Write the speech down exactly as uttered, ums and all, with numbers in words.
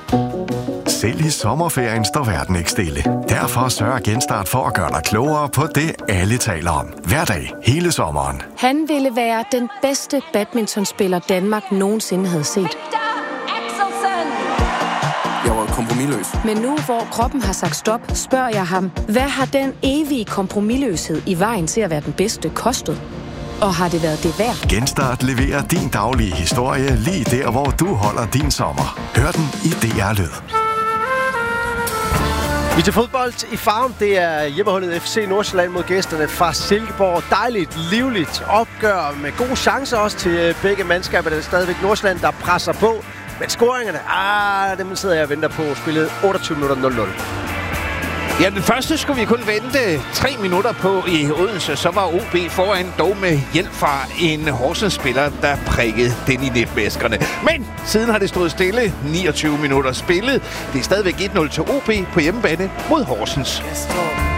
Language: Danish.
Selv i sommerferien står verden ikke stille. Derfor sørger Genstart for at gøre dig klogere på det, alle taler om. Hver dag, hele sommeren. Han ville være den bedste badmintonspiller, Danmark nogensinde havde set. Jeg var kompromisløs. Men nu, hvor kroppen har sagt stop, spørger jeg ham, hvad har den evige kompromisløshed i vejen til at være den bedste kostet? Og har det været det værd? Genstart leverer din daglige historie lige der, hvor du holder din sommer. Hør den i D R Lyd. Vi til fodbold i farm. Det er hjemmeholdet F C Nordsjælland mod gæsterne fra Silkeborg. Dejligt, livligt opgør med gode chancer også til begge mandskaber. Det er stadigvæk Nordsjælland, der presser på. Men scoringerne, ah, dem sidder jeg og venter på. Spillet otteogtyve minutter nul nul. Ja, den første skulle vi kun vente tre minutter på i Odense. Så var O B foran, dog med hjælp fra en Horsens-spiller, der prikkede den i netvæskerne. Men siden har det stået stille. niogtyve minutter spillet. Det er stadigvæk et nul til O B på hjemmebane mod Horsens.